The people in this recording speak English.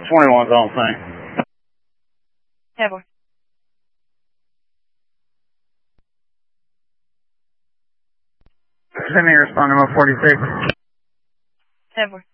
21's on thing. Ever. Send me respond to 46. Ever.